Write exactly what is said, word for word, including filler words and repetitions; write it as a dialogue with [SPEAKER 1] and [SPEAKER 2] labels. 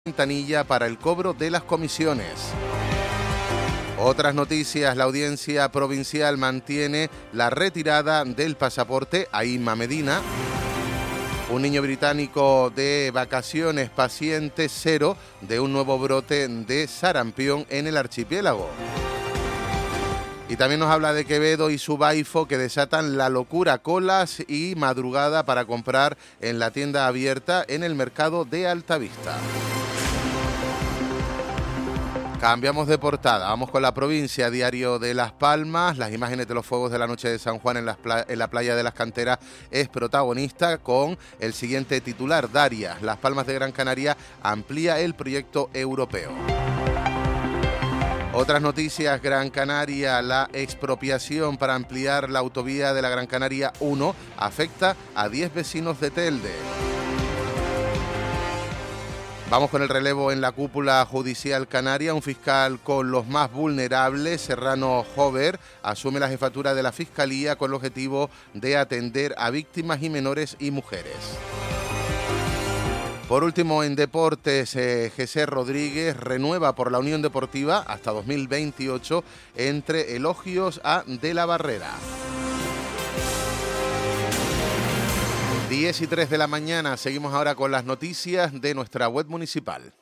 [SPEAKER 1] ventanilla para el cobro de las comisiones. Otras noticias: la Audiencia Provincial mantiene la retirada del pasaporte a Inma Medina. Un niño británico de vacaciones, paciente cero de un nuevo brote de sarampión en el archipiélago. Y también nos habla de Quevedo y su Baifo, que desatan la locura, colas y madrugada para comprar en la tienda abierta en el mercado de Altavista. Cambiamos de portada, vamos con La Provincia, diario de Las Palmas. Las imágenes de los fuegos de la noche de San Juan en, las pla- en la playa de Las Canteras es protagonista, con el siguiente titular: Darias, Las Palmas de Gran Canaria amplía el proyecto europeo. Otras noticias: Gran Canaria, la expropiación para ampliar la autovía de la Gran Canaria uno afecta a diez vecinos de Telde. Vamos con el relevo en la cúpula judicial canaria. Un fiscal con los más vulnerables, Serrano Jover, asume la jefatura de la Fiscalía con el objetivo de atender a víctimas y menores y mujeres. Por último, en deportes, eh, José Rodríguez renueva por la Unión Deportiva hasta dos mil veintiocho, entre elogios a De la Barrera. diez y tres de la mañana, seguimos ahora con las noticias de nuestra web municipal.